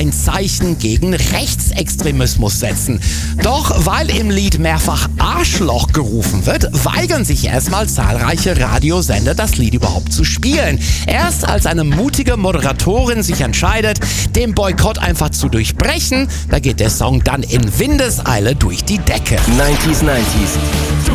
ein Zeichen gegen Rechtsextremismus setzen. Doch weil im Lied mehrfach Arschloch gerufen wird, weigern sich erstmal zahlreiche Radiosender, das Lied überhaupt zu spielen. Erst als eine mutige Moderatorin sich entscheidet, den Boykott einfach zu durchbrechen, da geht der Song dann in Windeseile durch die Decke. 90s.